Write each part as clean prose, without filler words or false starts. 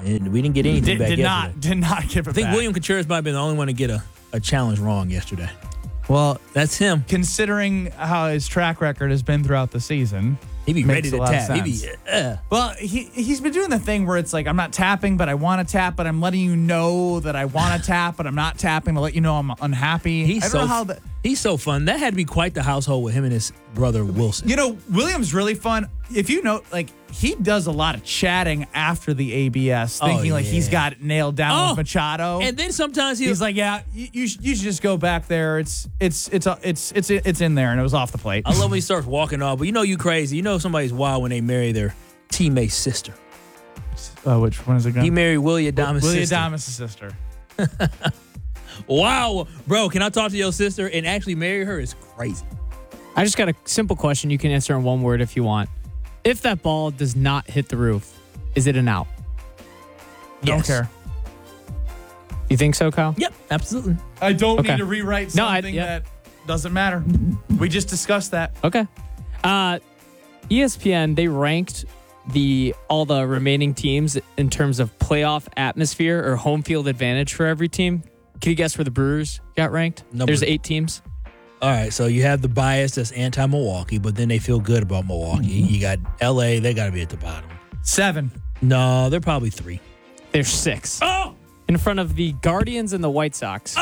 And we didn't get anything back yesterday. Did not give it back. I think William Contreras might have been the only one to get a challenge wrong yesterday. Well, that's him. Considering how his track record has been throughout the season, he'd be ready to tap. Well, he's been doing the thing where it's like, I'm not tapping, but I want to tap, but I'm letting you know that I want to tap, but I'm not tapping to let you know I'm unhappy. He's so fun. That had to be quite the household with him and his brother Wilson. You know, William's really fun. If you know, like, he does a lot of chatting after the ABS, thinking like he's got it nailed down with Machado. And then sometimes he's like, "Yeah, you should just go back there. It's in there," and it was off the plate. I love when he starts walking off. But you know, you crazy. You know, somebody's wild when they marry their teammate's sister. Which one is it going? He married Willie Adames' sister. Willie Adames' sister. Wow, bro! Can I talk to your sister and actually marry her? It's crazy. I just got a simple question. You can answer in one word if you want. If that ball does not hit the roof, is it an out? Don't care. You think so, Kyle? Yep, absolutely. I don't need to rewrite something that doesn't matter. We just discussed that. Okay. ESPN, they ranked all the remaining teams in terms of playoff atmosphere or home field advantage for every team. Can you guess where the Brewers got ranked? There's 8 teams. All right, so you have the bias that's anti-Milwaukee, but then they feel good about Milwaukee. You got L.A., they got to be at the bottom. 7. No, they're probably 3. They're 6. Oh! In front of the Guardians and the White Sox.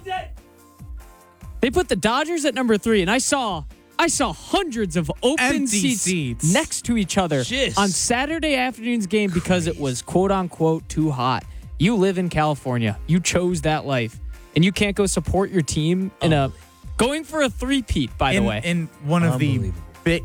They put the Dodgers at number 3, and I saw hundreds of open seats next to each other on Saturday afternoon's game because it was quote-unquote too hot. You live in California. You chose that life, and you can't go support your team in going for a three-peat, by the way. In one of the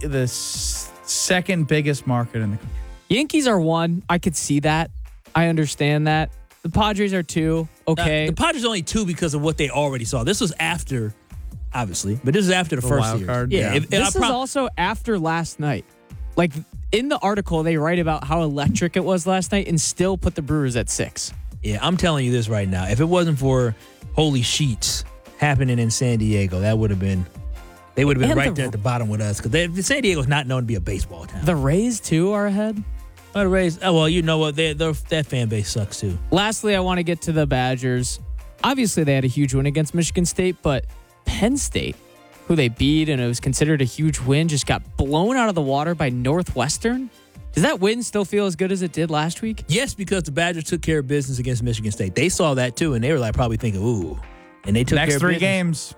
second biggest market in the country. Yankees are 1. I could see that. I understand that. The Padres are 2. Okay. The Padres are only 2 because of what they already saw. This was after, obviously, but this is after the first wild series. Card. Yeah. This is also after last night. Like, in the article, they write about how electric it was last night and still put the Brewers at 6. Yeah, I'm telling you this right now. If it wasn't for Holy Sheets happening in San Diego, they would have been right there at the bottom with us because San Diego's not known to be a baseball town. The Rays, too, are ahead. The Rays, well, you know what? That fan base sucks, too. Lastly, I want to get to the Badgers. Obviously, they had a huge win against Michigan State, but Penn State, who they beat and it was considered a huge win, just got blown out of the water by Northwestern. Does that win still feel as good as it did last week? Yes, because the Badgers took care of business against Michigan State. They saw that, too, and they were probably thinking, ooh. And they took next care of 3 business. games.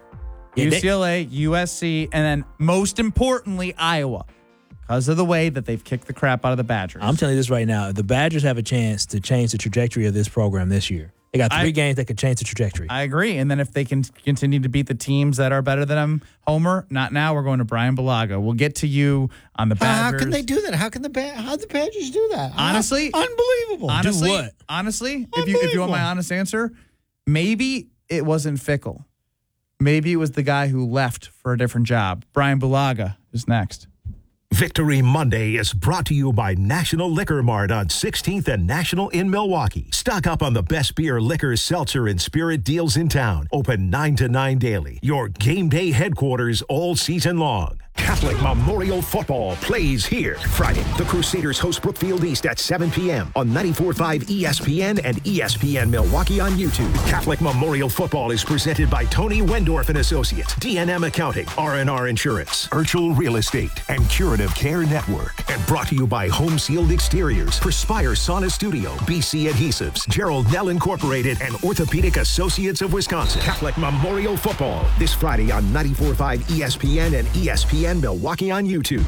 UCLA, USC, and then most importantly, Iowa. Because of the way that they've kicked the crap out of the Badgers. I'm telling you this right now. The Badgers have a chance to change the trajectory of this program this year. They got 3 games that could change the trajectory. I agree. And then if they can continue to beat the teams that are better than them, Homer, not now. We're going to Brian Balaga. We'll get to you on the Badgers. How can they do that? How'd the Badgers do that? Honestly, unbelievable. Honestly, do what? Honestly, if you want my honest answer, maybe it wasn't Fickle. Maybe it was the guy who left for a different job. Brian Balaga is next. Victory Monday is brought to you by National Liquor Mart on 16th and National in Milwaukee. Stock up on the best beer, liquor, seltzer, and spirit deals in town. Open 9 to 9 daily. Your game day headquarters all season long. Catholic Memorial Football plays here Friday. The Crusaders host Brookfield East at 7 p.m. on 94.5 ESPN and ESPN Milwaukee on YouTube. Catholic Memorial Football is presented by Tony Wendorf and Associates, DNM Accounting, R&R Insurance, Urchel Real Estate, and Curative Care Network. And brought to you by Home Sealed Exteriors, Perspire Sauna Studio, BC Adhesives, Gerald Nell Incorporated, and Orthopedic Associates of Wisconsin. Catholic Memorial Football this Friday on 94.5 ESPN and ESPN Milwaukee on YouTube.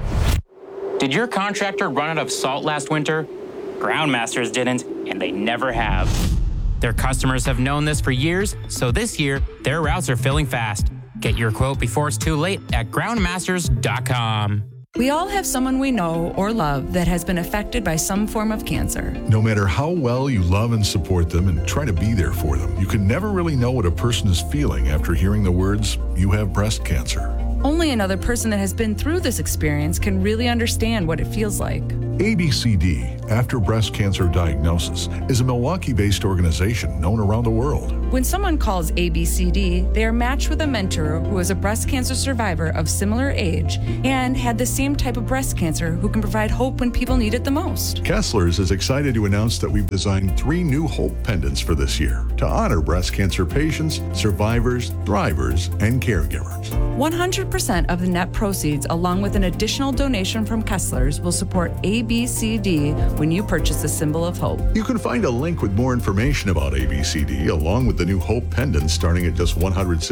Did your contractor run out of salt last winter? Groundmasters didn't, and they never have. Their customers have known this for years, so this year, their routes are filling fast. Get your quote before it's too late at groundmasters.com. We all have someone we know or love that has been affected by some form of cancer. No matter how well you love and support them and try to be there for them, you can never really know what a person is feeling after hearing the words, "You have breast cancer." Only another person that has been through this experience can really understand what it feels like. ABCD, After Breast Cancer Diagnosis, is a Milwaukee-based organization known around the world. When someone calls ABCD, they are matched with a mentor who is a breast cancer survivor of similar age and had the same type of breast cancer who can provide hope when people need it the most. Kessler's is excited to announce that we've designed 3 new Hope pendants for this year to honor breast cancer patients, survivors, thrivers, and caregivers. 100% of the net proceeds, along with an additional donation from Kessler's, will support ABCD when you purchase a symbol of hope. You can find a link with more information about ABCD along with the new Hope pendants starting at just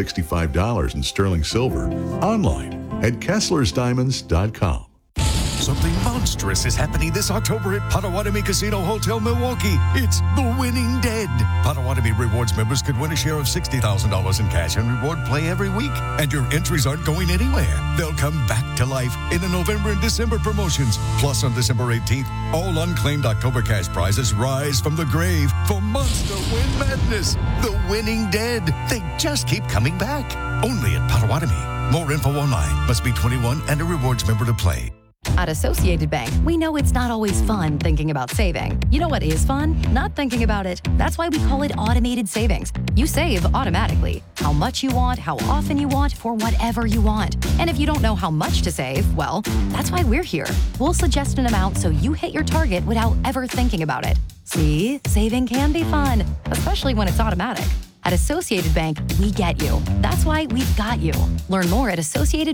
$165 in sterling silver online at KesslersDiamonds.com. Something monstrous is happening this October at Potawatomi Casino Hotel Milwaukee. It's the Winning Dead. Potawatomi Rewards members could win a share of $60,000 in cash and reward play every week. And your entries aren't going anywhere. They'll come back to life in the November and December promotions. Plus, on December 18th, all unclaimed October cash prizes rise from the grave for Monster Win Madness. The Winning Dead. They just keep coming back. Only at Potawatomi. More info online. Must be 21 and a rewards member to play. At Associated Bank, we know it's not always fun thinking about saving. You know what is fun? Not thinking about it. That's why we call it automated savings. You save automatically. How much you want, how often you want, for whatever you want. And if you don't know how much to save, well, that's why we're here. We'll suggest an amount so you hit your target without ever thinking about it. See, saving can be fun, especially when it's automatic. At Associated Bank, we get you. That's why we've got you. Learn more at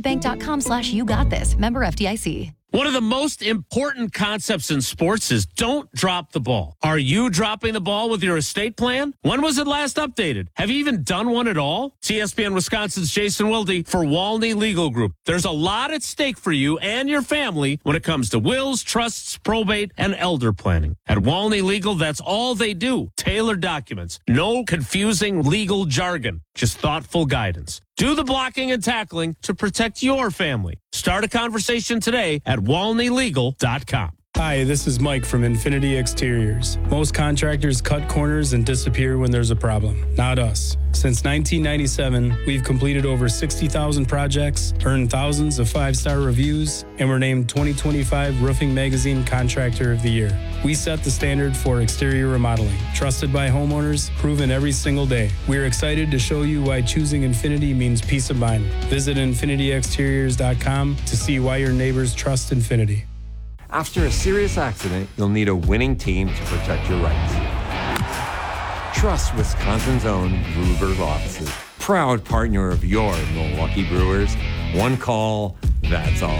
associatedbank.com/YouGotThis. Member FDIC. One of the most important concepts in sports is don't drop the ball. Are you dropping the ball with your estate plan? When was it last updated? Have you even done one at all? It's ESPN Wisconsin's Jason Wilde for Walney Legal Group. There's a lot at stake for you and your family when it comes to wills, trusts, probate, and elder planning. At Walney Legal, that's all they do. Tailored documents. No confusing legal jargon. Just thoughtful guidance. Do the blocking and tackling to protect your family. Start a conversation today at WalneyLegal.com. Hi, this is Mike from Infinity Exteriors. Most contractors cut corners and disappear when there's a problem. Not us. Since 1997, we've completed over 60,000 projects, earned thousands of 5-star reviews, and were named 2025 Roofing Magazine Contractor of the Year. We set the standard for exterior remodeling. Trusted by homeowners, proven every single day. We're excited to show you why choosing Infinity means peace of mind. Visit infinityexteriors.com to see why your neighbors trust Infinity. After a serious accident, you'll need a winning team to protect your rights. Trust Wisconsin's own Ruber's offices. Proud partner of your Milwaukee Brewers. One call, that's all.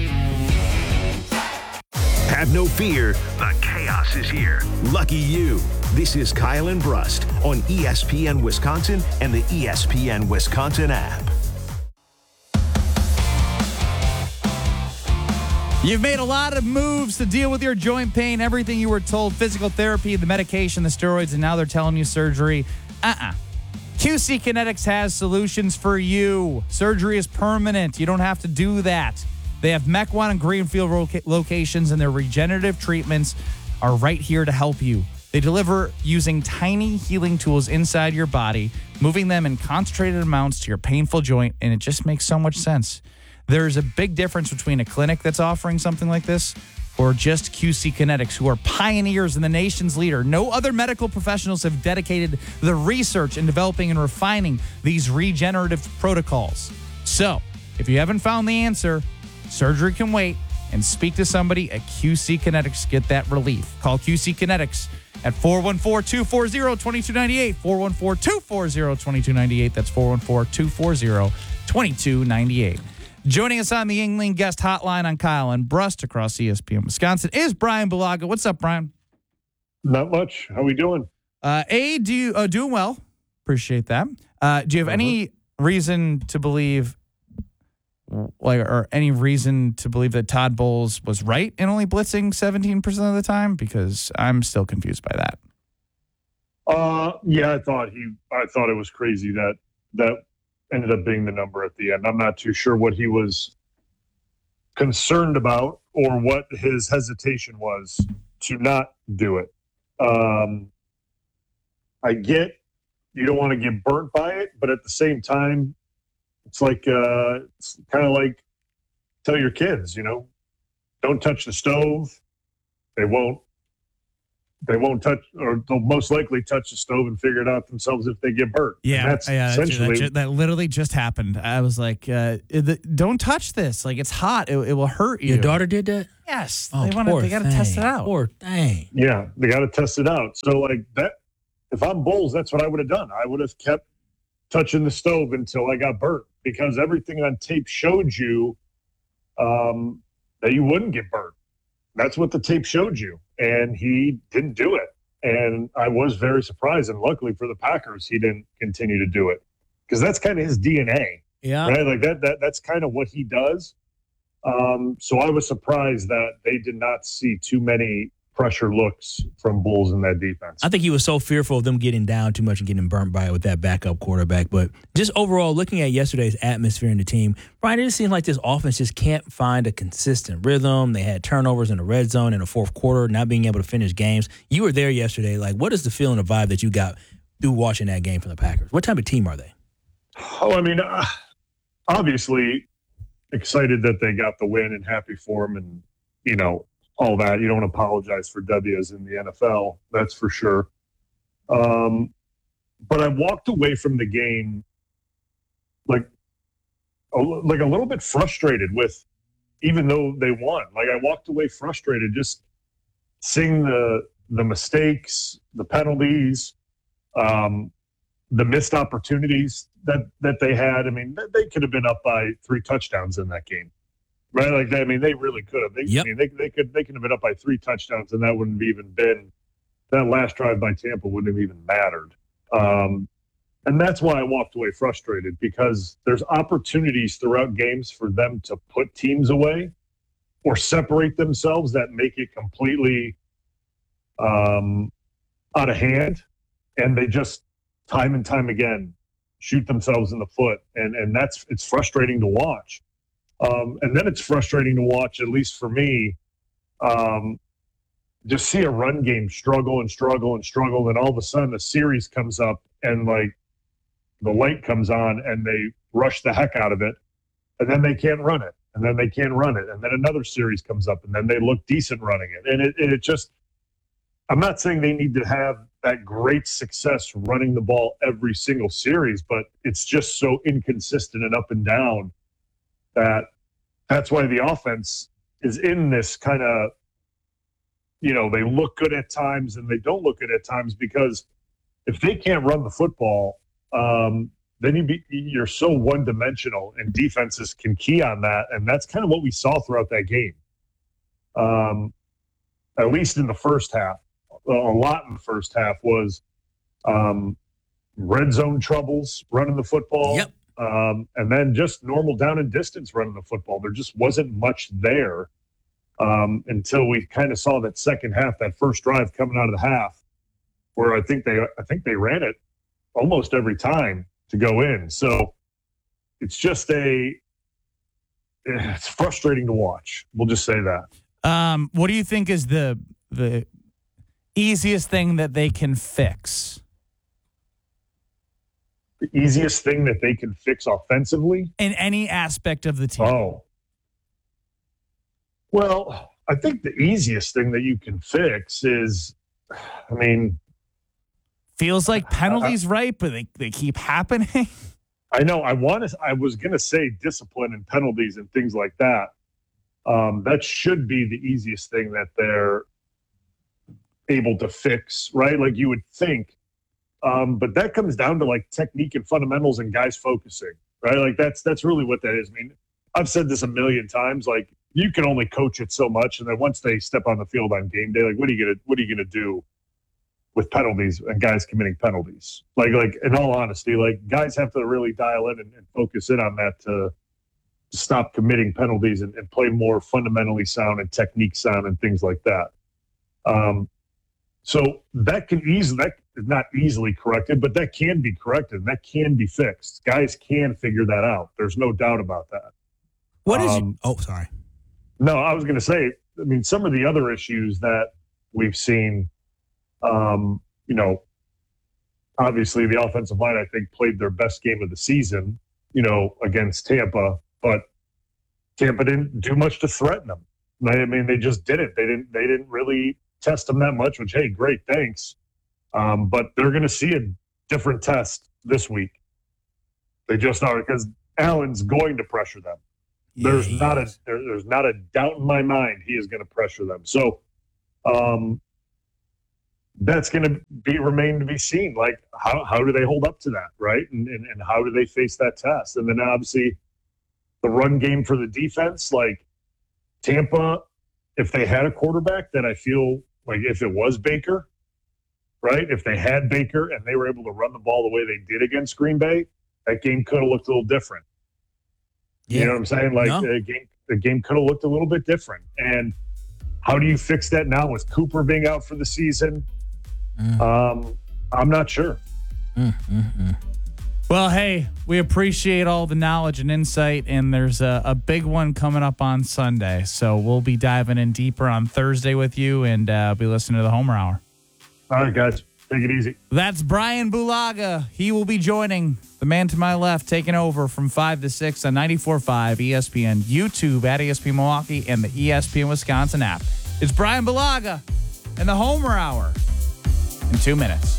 Have no fear, the chaos is here. Lucky you. This is Kyle and Brust on ESPN Wisconsin and the ESPN Wisconsin app. You've made a lot of moves to deal with your joint pain, everything you were told, physical therapy, the medication, the steroids, and now they're telling you surgery. QC Kinetics has solutions for you. Surgery is permanent. You don't have to do that. They have Mequon and Greenfield locations, and their regenerative treatments are right here to help you. They deliver using tiny healing tools inside your body, moving them in concentrated amounts to your painful joint, and it just makes so much sense. There's a big difference between a clinic that's offering something like this or just QC Kinetics, who are pioneers and the nation's leader. No other medical professionals have dedicated the research in developing and refining these regenerative protocols. So, if you haven't found the answer, surgery can wait, and speak to somebody at QC Kinetics. Get that relief. Call QC Kinetics at 414-240-2298, 414-240-2298. That's 414-240-2298. Joining us on the Yuengling Guest Hotline on Kyle and Brust across ESPN Wisconsin is Brian Bulaga. What's up, Brian? Not much. How we doing? Doing well. Appreciate that. Do you have any reason to believe, or any reason to believe that Todd Bowles was right in only blitzing 17% of the time? Because I'm still confused by that. Yeah, I thought it was crazy that ended up being the number at the end. I'm not too sure what he was concerned about or what his hesitation was to not do it. I get you don't want to get burnt by it, but at the same time, it's like it's kind of like tell your kids, don't touch the stove, They won't touch, or they'll most likely touch the stove and figure it out themselves if they get burnt. Yeah, that's essentially that literally just happened. I was like, don't touch this. Like, it's hot. It will hurt you. Your daughter did that? Yes. Oh, they got to test it out. Poor thing. Yeah, they got to test it out. So, like that, if I'm Bulls, that's what I would have done. I would have kept touching the stove until I got burnt, because everything on tape showed you that you wouldn't get burnt. That's what the tape showed you, and he didn't do it. And I was very surprised, and luckily for the Packers, he didn't continue to do it, because that's kind of his DNA. Yeah, right. Like that's kind of what he does. So I was surprised that they did not see too many pressure looks from Bulls in that defense. I think he was so fearful of them getting down too much and getting burnt by it with that backup quarterback. But just overall, looking at yesterday's atmosphere in the team, Brian, it just seems like this offense just can't find a consistent rhythm. They had turnovers in the red zone in the fourth quarter, not being able to finish games. You were there yesterday. Like, what is the feeling, the vibe that you got through watching that game from the Packers? What type of team are they? Oh, I mean, obviously excited that they got the win and happy for them, and, you know, all that. You don't apologize for W's in the NFL, that's for sure. But I walked away from the game like a little bit frustrated with, even though they won. Like, I walked away frustrated just seeing the mistakes, the penalties, the missed opportunities that they had. I mean, they could have been up by 3 touchdowns in that game. Right, like I mean, they really could have. I mean, they could have been up by 3 touchdowns, and that wouldn't have even been, that last drive by Tampa wouldn't have even mattered. And that's why I walked away frustrated, because there's opportunities throughout games for them to put teams away or separate themselves that make it completely out of hand, and they just time and time again shoot themselves in the foot, and it's frustrating to watch. And then it's frustrating to watch, at least for me, just see a run game struggle and struggle and struggle. And all of a sudden a series comes up and like the light comes on and they rush the heck out of it. And then they can't run it. And then they can't run it. And then another series comes up and then they look decent running it. And it just, I'm not saying they need to have that great success running the ball every single series, but it's just so inconsistent and up and down that's why the offense is in this kind of, you know, they look good at times and they don't look good at times, because if they can't run the football, then you're so one-dimensional, and defenses can key on that. And that's kind of what we saw throughout that game, at least in the first half. A lot in the first half was red zone troubles running the football. Yep. And then just normal down and distance running the football. There just wasn't much there until we kind of saw that second half, that first drive coming out of the half, where I think they ran it almost every time to go in. So it's just it's frustrating to watch. We'll just say that. What do you think is the easiest thing that they can fix? The easiest thing that they can fix offensively? In any aspect of the team. Oh. Well, I think the easiest thing that you can fix is, I mean... Feels like penalties, right? But they keep happening. I know. I was going to say discipline and penalties and things like that. That should be the easiest thing that they're able to fix, right? Like you would think. But that comes down to like technique and fundamentals and guys focusing, right? Like that's really what that is. I mean, I've said this a million times. Like you can only coach it so much, and then once they step on the field on game day, like what are you gonna do with penalties and guys committing penalties? Like in all honesty, like guys have to really dial in and focus in on that to stop committing penalties and play more fundamentally sound and technique sound and things like that. So that is not easily corrected, but that can be corrected. And that can be fixed. Guys can figure that out. There's no doubt about that. What is? Sorry. No, I was going to say. I mean, some of the other issues that we've seen. You know, obviously the offensive line, I think, played their best game of the season. You know, against Tampa, but Tampa didn't do much to threaten them. I mean, they just didn't. They didn't really test him that much, which, hey, great, thanks. But they're going to see a different test this week. They just are, because Allen's going to pressure them. Yeah, there's not a doubt in my mind he is going to pressure them. So that's going to remain to be seen. Like, how do they hold up to that, right? And how do they face that test? And then obviously the run game for the defense, like Tampa, if they had a quarterback, then I feel like if it was Baker, right? If they had Baker and they were able to run the ball the way they did against Green Bay, that game could have looked a little different. Yeah. You know what I'm saying? Like the game could have looked a little bit different. And how do you fix that now with Cooper being out for the season? I'm not sure. Well, hey, we appreciate all the knowledge and insight, and there's a big one coming up on Sunday. So we'll be diving in deeper on Thursday with you, and be listening to the Homer Hour. All right, guys. Take it easy. That's Brian Bulaga. He will be joining the man to my left, taking over from 5 to 6 on 94.5 ESPN, YouTube at ESPN Milwaukee, and the ESPN Wisconsin app. It's Brian Bulaga and the Homer Hour in 2 minutes.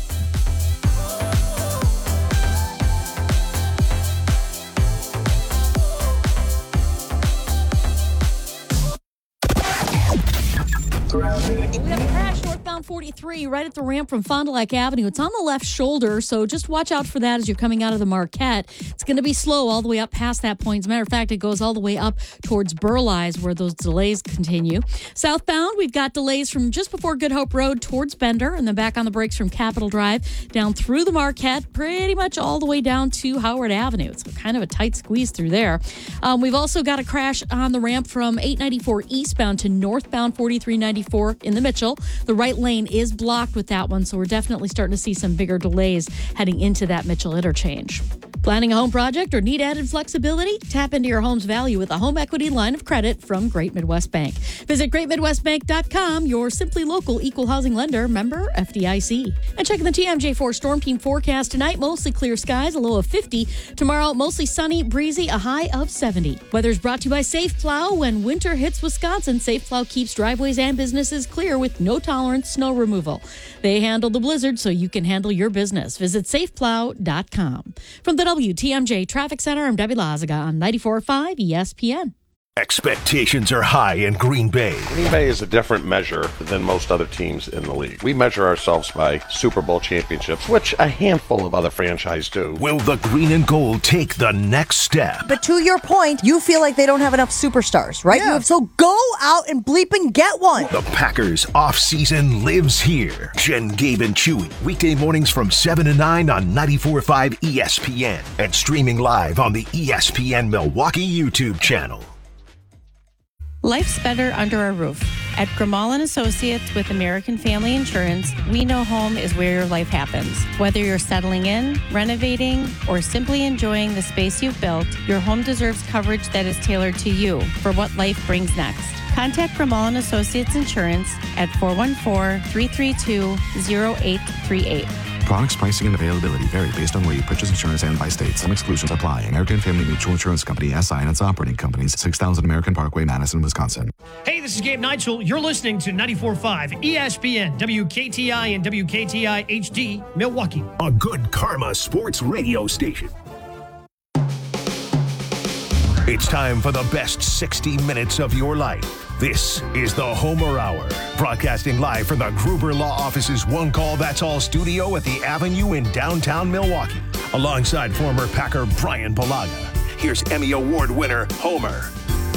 We have a crash northbound 43 right at the ramp from Fond du Lac Avenue. It's on the left shoulder, so just watch out for that as you're coming out of the Marquette. It's going to be slow all the way up past that point. As a matter of fact, it goes all the way up towards Burleigh where those delays continue. Southbound, we've got delays from just before Good Hope Road towards Bender, and then back on the brakes from Capitol Drive down through the Marquette, pretty much all the way down to Howard Avenue. It's kind of a tight squeeze through there. We've also got a crash on the ramp from 894 eastbound to northbound 4394 in the Mitchell. The right lane is blocked with that one, so we're definitely starting to see some bigger delays heading into that Mitchell interchange. Planning a home project or need added flexibility? Tap into your home's value with a home equity line of credit from Great Midwest Bank. Visit greatmidwestbank.com, your simply local equal housing lender, member FDIC. And checking the TMJ4 Storm Team forecast tonight, mostly clear skies, a low of 50. Tomorrow, mostly sunny, breezy, a high of 70. Weather's brought to you by Safe Plow. When winter hits Wisconsin, Safe Plow keeps driveways and businesses clear with no tolerance snow removal. They handle the blizzard so you can handle your business. Visit safeplow.com. From the WTMJ Traffic Center, I'm Debbie Lazaga on 94.5 ESPN. Expectations are high in Green Bay. Green Bay is a different measure than most other teams in the league. We measure ourselves by Super Bowl championships, which a handful of other franchises do. Will the green and gold take the next step? But to your point, you feel like they don't have enough superstars, right? Yeah. So go out and bleep and get one. The Packers offseason lives here. Jen, Gabe, and Chewy. Weekday mornings from 7 to 9 on 94.5 ESPN. And streaming live on the ESPN Milwaukee YouTube channel. Life's better under our roof. At Grimal & Associates with American Family Insurance, we know home is where your life happens. Whether you're settling in, renovating, or simply enjoying the space you've built, your home deserves coverage that is tailored to you for what life brings next. Contact Grimal & Associates Insurance at 414-332-0838. Products, pricing, and availability vary based on where you purchase insurance and by state. Some exclusions apply. American Family Mutual Insurance Company, SI, and its operating companies, 6000 American Parkway, Madison, Wisconsin. Hey, this is Gabe Neitzel. You're listening to 94.5 ESPN, WKTI, and WKTI HD, Milwaukee. A good karma sports radio station. It's time for the best 60 minutes of your life. This is the Homer Hour, broadcasting live from the Gruber Law Office's One Call That's All studio at the Avenue in downtown Milwaukee, alongside former Packer Brian Bulaga. Here's Emmy Award winner Homer.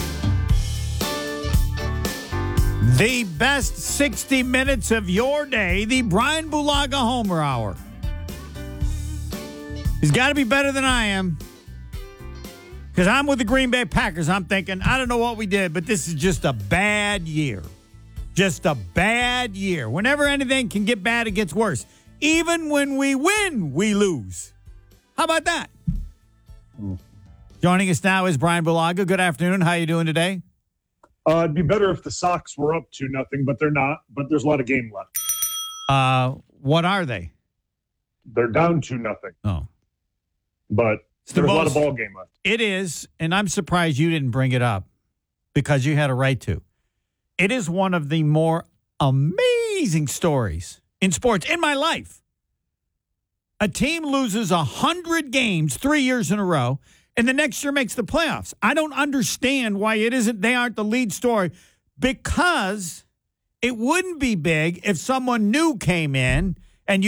The best 60 minutes of your day, the Brian Bulaga Homer Hour. He's got to be better than I am. Because I'm with the Green Bay Packers. I'm thinking, I don't know what we did, but this is just a bad year. Just a bad year. Whenever anything can get bad, it gets worse. Even when we win, we lose. How about that? Joining us now is Brian Bulaga. Good afternoon. How are you doing today? It'd be better if the Sox were up 2-0, but they're not. But there's a lot of game left. What are they? They're down 2-0. Oh. But there's a lot of ball game left. It is, and I'm surprised you didn't bring it up because you had a right to. It is one of the more amazing stories in sports in my life. A team loses 100 games 3 years in a row, and the next year makes the playoffs. I don't understand why they aren't the lead story, because it wouldn't be big if someone new came in